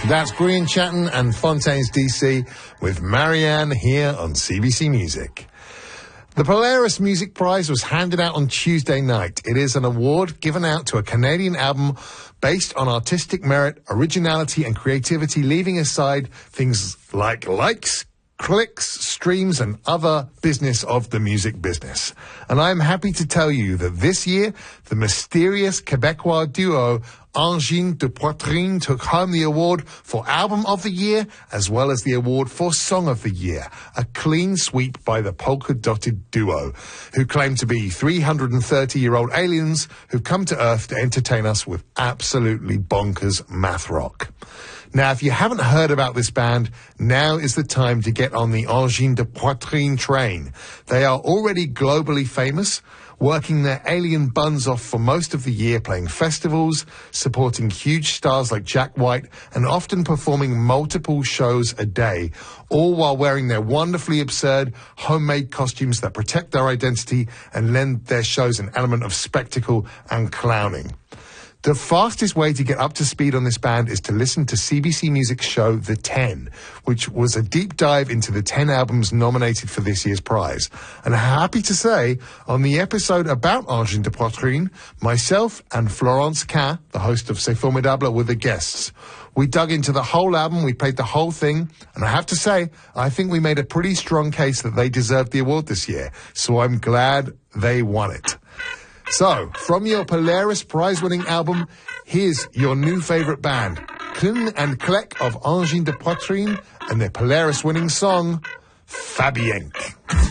That's Brian Chatton and Fontaines DC with Marianne here on CBC Music. The Polaris Music Prize was handed out on Tuesday night. It is an award given out to a Canadian album based on artistic merit, originality and creativity, leaving aside things like likes, clicks, streams and other business of the music business. And I'm happy to tell you that this year, the mysterious Quebecois duo Angine de Poitrine took home the award for Album of the Year as well as the award for Song of the Year, a clean sweep by the Polka Dotted Duo, who claim to be 330-year-old aliens who've come to Earth to entertain us with absolutely bonkers math rock. Now, if you haven't heard about this band, now is the time to get on the Angine de Poitrine train. They are already globally famous, working their alien buns off for most of the year, playing festivals, supporting huge stars like Jack White, and often performing multiple shows a day, all while wearing their wonderfully absurd homemade costumes that protect their identity and lend their shows an element of spectacle and clowning. The fastest way to get up to speed on this band is to listen to CBC Music's show The 10, which was a deep dive into the 10 albums nominated for this year's prize. And happy to say, on the episode about Angine de Poitrine, myself and Florence Cain, the host of C'est Formidable, were the guests. We dug into the whole album, we played the whole thing, and I have to say, I think we made a pretty strong case that they deserved the award this year. So I'm glad they won it. So, from your Polaris prize-winning album, here's your new favorite band, Clun and Kleck of Angine de Poitrine, and their Polaris-winning song, Fabienk.